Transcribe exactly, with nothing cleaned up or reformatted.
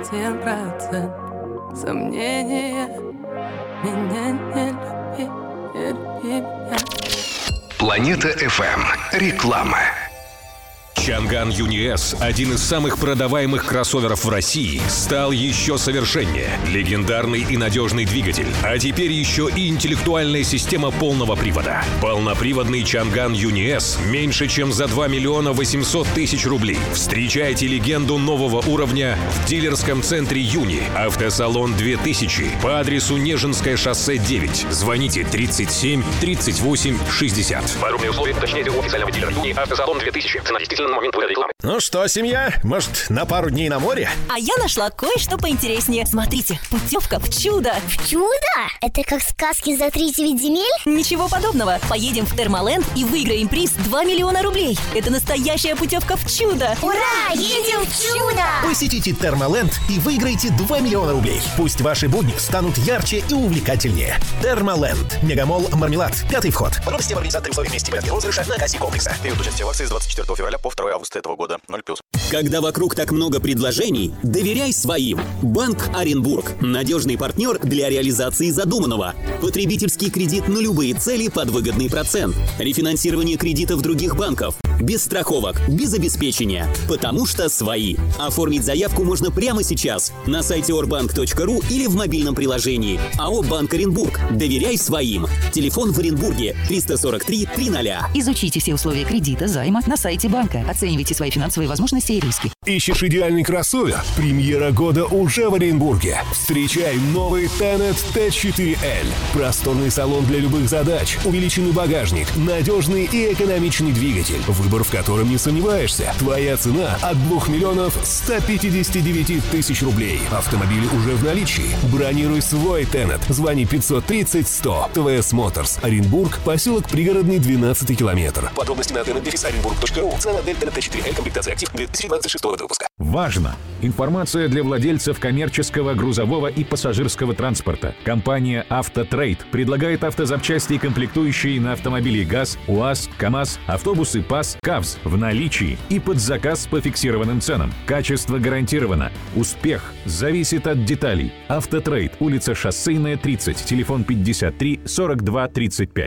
один процент сомнения. Меня не люби, не люби меня. Планета эф эм. Реклама. Чанган Юни Эс, один из самых продаваемых кроссоверов в России, стал еще совершеннее. Легендарный и надежный двигатель, а теперь еще и интеллектуальная система полного привода. Полноприводный Чанган Юни Эс меньше, чем за два миллиона восемьсот тысяч рублей. Встречайте легенду нового уровня в дилерском центре Юни. Автосалон две тысячи по адресу Нежинское шоссе девять. Звоните тридцать семь тридцать восемь шестьдесят. Подробные условия уточняйте у официального дилера Юни. Автосалон две тысячи. Цена действительно на момент выхода рекламы. Ну что, семья, может, на пару дней на море? А я нашла кое-что поинтереснее. Смотрите, путевка в чудо. В чудо? Это как сказки за тридевять земель? Ничего подобного. Поедем в Термоленд и выиграем приз два миллиона рублей. Это настоящая путевка в чудо. Ура! Едем в чудо! Посетите Термоленд и выиграйте два миллиона рублей. Пусть ваши будни станут ярче и увлекательнее. Термоленд. Мегамолл Мармелад. Пятый вход. Подробности в организации условий вместе порядка розыгрыша на кассе комплекса. Период участия в акции с двадцать четвёртого февраля по второго августа этого года. ноль плюс. Когда вокруг так много предложений, доверяй своим. Банк Оренбург. Надежный партнер для реализации задуманного. Потребительский кредит на любые цели под выгодный процент. Рефинансирование кредитов других банков. Без страховок, без обеспечения. Потому что свои. Оформить заявку можно прямо сейчас на сайте орбанк точка ру или в мобильном приложении. АО «Банк Оренбург». Доверяй своим. Телефон в Оренбурге триста сорок три триста. Изучите все условия кредита, займа на сайте банка. Оценивайте свои финансовые возможности и риски. Ищешь идеальный кроссовер? Премьера года уже в Оренбурге. Встречай новый Tenet Т четыре Л. Просторный салон для любых задач, увеличенный багажник, надежный и экономичный двигатель, выбор в котором не сомневаешься. Твоя цена от двух миллионов ста пятидесяти девяти тысяч рублей. Автомобиль уже в наличии. Бронируй свой Tenet. Звони пятьсот тридцать сто. ТВС Моторс. Оренбург. Поселок Пригородный, двенадцатый километр. Подробности на tenet дефис оренбург точка ру. Цена модель Tenet Т четыре Л. Комплектация актив две тысячи двадцать шестого года выпуска. Важно! Информация для владельцев коммерческого, грузового и пассажирского транспорта. Компания «Автотрейд» предлагает автозапчасти и комплектующие на автомобили ГАЗ, УАЗ, КАМАЗ, автобусы ПАЗ, КАВЗ в наличии и под заказ по фиксированным ценам. Качество гарантировано. Успех зависит от деталей. «Автотрейд», улица Шоссейная, тридцать, телефон пятьдесят три сорок два тридцать пять.